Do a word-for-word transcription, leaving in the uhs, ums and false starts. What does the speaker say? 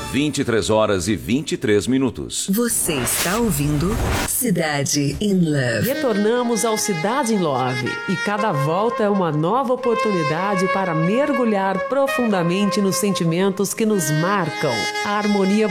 vinte e três horas e vinte e três minutos. Você está ouvindo Cidade in Love. Retornamos ao Cidade in Love e cada volta é uma nova oportunidade para mergulhar profundamente nos sentimentos que nos marcam. A harmonia